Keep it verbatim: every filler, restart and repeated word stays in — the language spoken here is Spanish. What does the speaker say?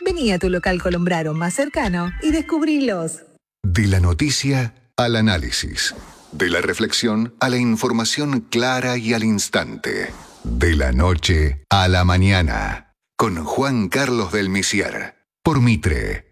Vení a tu local Colombraro más cercano y descubrilos. De la noticia al análisis. De la reflexión a la información clara y al instante. De la noche a la mañana. Con Juan Carlos del Misier. Por Mitre.